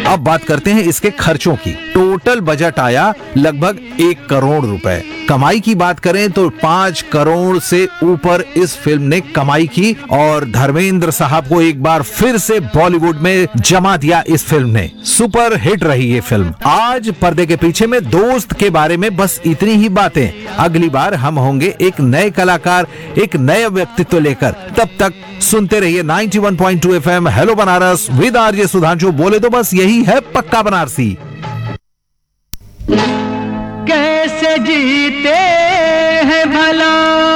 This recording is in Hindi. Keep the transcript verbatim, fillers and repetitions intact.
अब बात करते हैं इसके खर्चों की। टोटल बजट आया लगभग एक करोड़ रुपए। कमाई की बात करें तो पांच करोड़ से ऊपर इस फिल्म ने कमाई की और धर्मेंद्र साहब को एक बार फिर से बॉलीवुड में जमा दिया इस फिल्म ने। सुपर हिट रही ये फिल्म। आज पर्दे के पीछे में दोस्त के बारे में बस इतनी ही बातें। अगली बार हम होंगे एक नए कलाकार, एक नए व्यक्तित्व लेकर। तब तक सुनते रहिए ninety one point two FM hello Banaras with RJ Sudhanshu. बोले तो बस यही है पक्का बनारसी। कैसे जीते हैं भला